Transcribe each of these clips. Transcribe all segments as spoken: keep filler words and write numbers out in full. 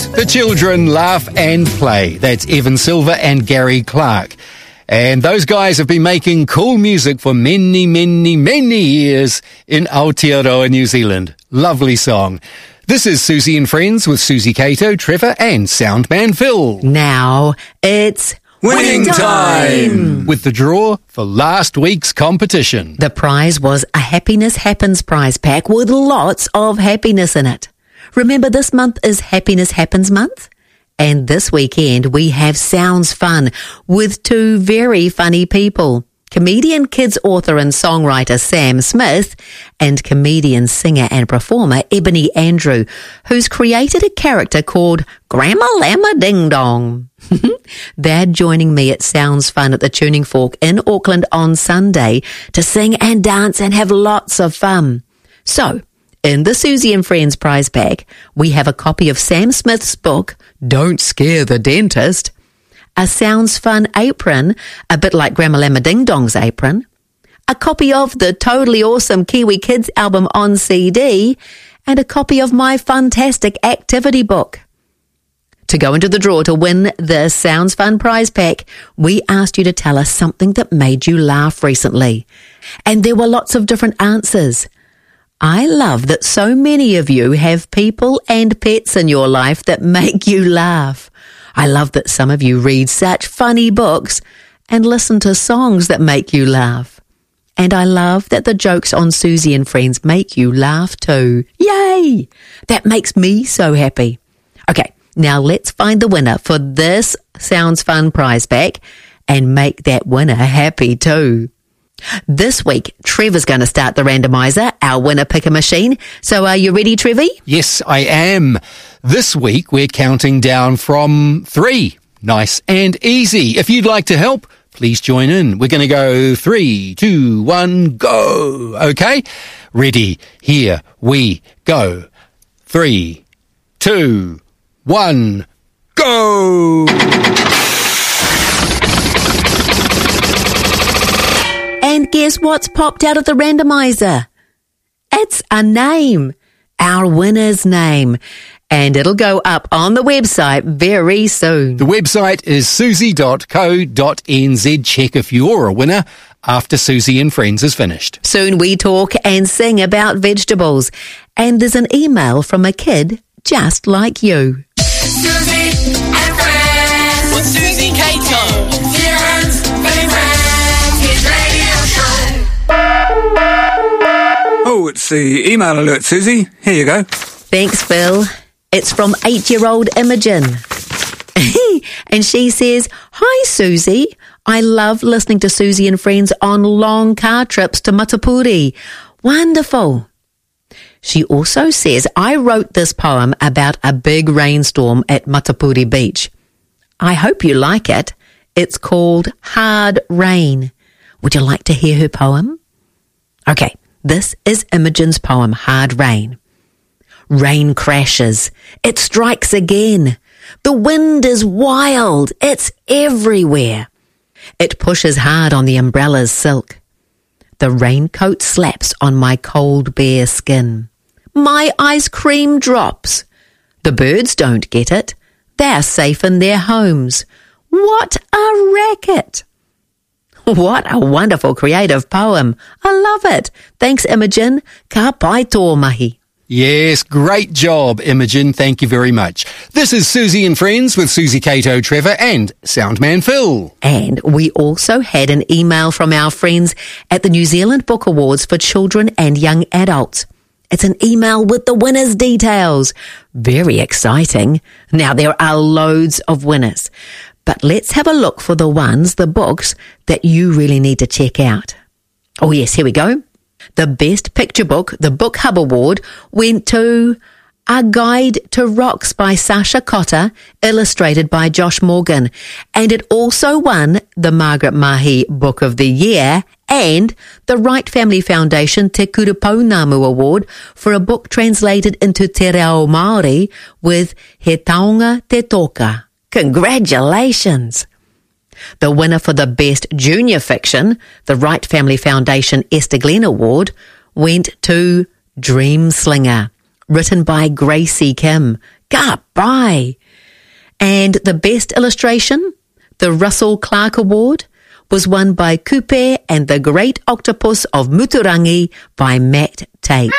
The children laugh and play. That's Evan Silver and Gary Clark. And those guys have been making cool music for many, many, many years in Aotearoa, New Zealand. Lovely song. This is Susie and Friends with Susie Cato, Trevor and Soundman Phil. Now it's winning time! With the draw for last week's competition. The prize was a Happiness Happens prize pack with lots of happiness in it. Remember, this month is Happiness Happens month? And this weekend we have Sounds Fun with two very funny people. Comedian, kids author and songwriter Sam Smith and comedian, singer and performer Ebony Andrew, who's created a character called Grandma Llama Ding Dong. They're joining me at Sounds Fun at the Tuning Fork in Auckland on Sunday to sing and dance and have lots of fun. So, in the Susie and Friends prize pack, we have a copy of Sam Smith's book, Don't Scare the Dentist, a Sounds Fun apron, a bit like Grandma Llama Ding Dong's apron, a copy of the totally awesome Kiwi Kids album on C D, and a copy of my fantastic activity book. To go into the draw to win the Sounds Fun prize pack, we asked you to tell us something that made you laugh recently. And there were lots of different answers. I love that so many of you have people and pets in your life that make you laugh. I love that some of you read such funny books and listen to songs that make you laugh. And I love that the jokes on Susie and Friends make you laugh too. Yay! That makes me so happy. Okay, now let's find the winner for this Sounds Fun prize pack and make that winner happy too. This week, Trevor's going to start the randomizer, our winner picker machine. So are you ready, Trevi? Yes, I am. This week, we're counting down from three. Nice and easy. If you'd like to help, please join in. We're going to go three, two, one, go. Okay? Ready? Here we go. Three, two, one, go. And guess what's popped out of the randomizer? It's a name, our winner's name. And it'll go up on the website very soon. The website is susie dot co dot n z. Check if you're a winner after Susie and Friends is finished. Soon we talk and sing about vegetables. And there's an email from a kid just like you. Susie and Friends with Susie Cato. Zealand's favourite hit radio show. Oh, it's the email alert, Susie. Here you go. Thanks, Phil. It's from eight-year-old Imogen. And she says, Hi, Susie. I love listening to Susie and Friends on long car trips to Matapuri. Wonderful. She also says, I wrote this poem about a big rainstorm at Matapuri Beach. I hope you like it. It's called Hard Rain. Would you like to hear her poem? Okay, this is Imogen's poem, Hard Rain. Rain crashes. It strikes again. The wind is wild. It's everywhere. It pushes hard on the umbrella's silk. The raincoat slaps on my cold bare skin. My ice cream drops. The birds don't get it. They're safe in their homes. What a racket! What a wonderful creative poem. I love it. Thanks, Imogen. Ka pai tō mahi. Yes, great job, Imogen. Thank you very much. This is Susie and Friends with Susie Cato, Trevor and Soundman Phil. And we also had an email from our friends at the New Zealand Book Awards for Children and Young Adults. It's an email with the winners' details. Very exciting. Now, there are loads of winners. But let's have a look for the ones, the books, that you really need to check out. Oh yes, here we go. The Best Picture Book, the Book Hub Award, went to A Guide to Rocks by Sasha Cotter, illustrated by Josh Morgan. And it also won the Margaret Mahi Book of the Year and the Wright Family Foundation Te Kurupaunamu Award for a book translated into Te Reo Māori with He Taonga Te Toka. Congratulations! The winner for the Best Junior Fiction, the Wright Family Foundation Esther Glenn Award, went to Dream Slinger, written by Gracie Kim. Goodbye. And the best illustration, the Russell Clark Award, was won by Kupe and the Great Octopus of Muturangi by Matt Tate.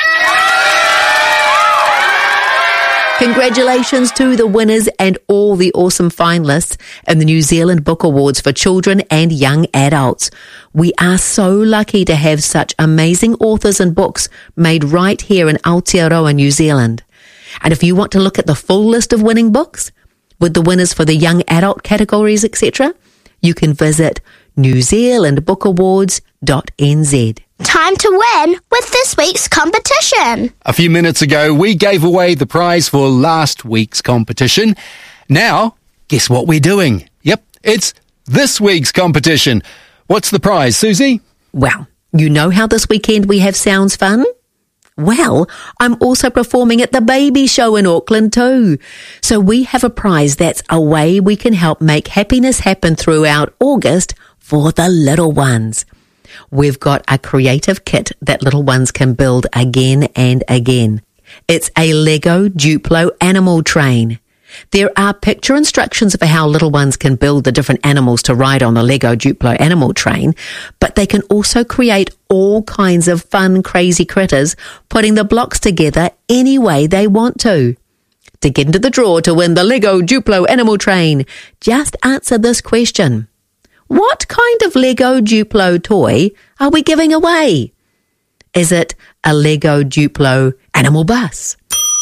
Congratulations to the winners and all the awesome finalists in the New Zealand Book Awards for children and young adults. We are so lucky to have such amazing authors and books made right here in Aotearoa, New Zealand. And if you want to look at the full list of winning books, with the winners for the young adult categories, et cetera, you can visit new zealand book awards dot n z. Time to win with this week's competition. A few minutes ago, we gave away the prize for last week's competition. Now, guess what we're doing? Yep, it's this week's competition. What's the prize, Susie? Well, you know how this weekend we have Sounds Fun? Well, I'm also performing at the Baby Show in Auckland too. So we have a prize that's a way we can help make happiness happen throughout August for the little ones. We've got a creative kit that little ones can build again and again. It's a Lego Duplo animal train. There are picture instructions for how little ones can build the different animals to ride on the Lego Duplo animal train, but they can also create all kinds of fun, crazy critters, putting the blocks together any way they want to. To get into the draw to win the Lego Duplo animal train, just answer this question. What kind of Lego Duplo toy are we giving away? Is it a Lego Duplo animal bus?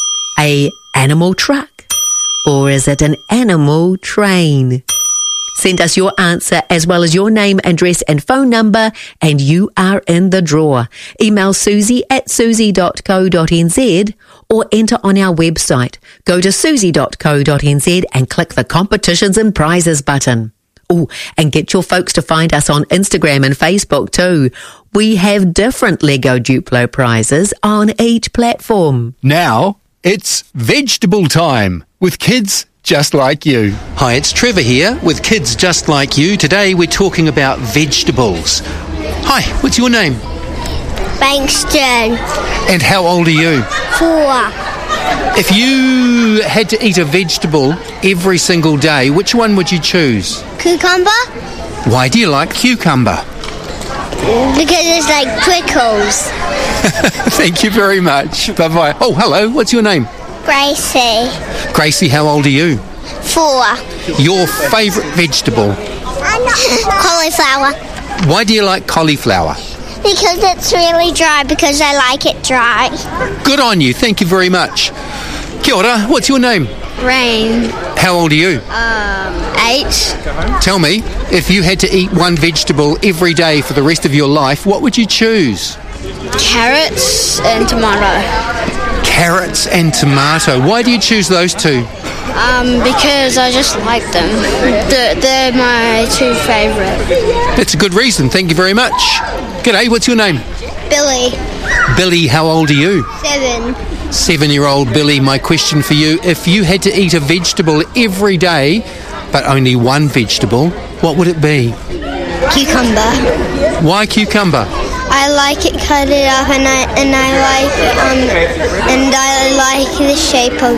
A animal truck? Or is it an animal train? Send us your answer as well as your name, address and phone number and you are in the draw. Email Susie at susie dot co dot n z or enter on our website. Go to susie dot co dot n z and click the competitions and prizes button. Oh, and get your folks to find us on Instagram and Facebook too. We have different Lego Duplo prizes on each platform. Now, it's vegetable time with kids just like you. Hi, it's Trevor here with Kids Just Like You. Today we're talking about vegetables. Hi, what's your name? Bankston. And how old are you? Four. If you had to eat a vegetable every single day, which one would you choose? Cucumber? Why do you like cucumber? Because it's like prickles. Thank you very much. Bye-bye. Oh, hello. What's your name? Gracie. Gracie, how old are you? Four. Your favourite vegetable? Cauliflower. Why do you like cauliflower? Because it's really dry, because I like it dry. Good on you. Thank you very much. Kia ora. What's your name? Rain. How old are you? Um, eight. Tell me, if you had to eat one vegetable every day for the rest of your life, what would you choose? Carrots and tomato. Carrots and tomato. Why do you choose those two? Um, because I just like them. They're, they're my two favourite. That's a good reason. Thank you very much. G'day, what's your name? Billy. Billy, how old are you? Seven. Seven-year-old Billy, my question for you, if you had to eat a vegetable every day, but only one vegetable, what would it be? Cucumber. Why cucumber? I like it cut it up, and I and I like um and I like the shape of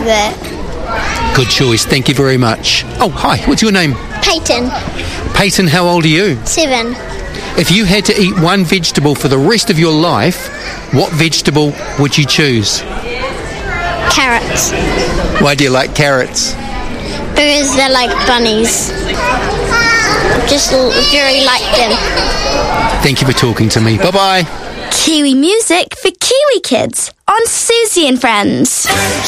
it. Good choice. Thank you very much. Oh, hi. What's your name? Peyton. Peyton, how old are you? Seven. If you had to eat one vegetable for the rest of your life, what vegetable would you choose? Carrots. Why do you like carrots? Because they're like bunnies. Just l- very like them. Thank you for talking to me. Bye-bye. Kiwi music for Kiwi kids on Susie and Friends.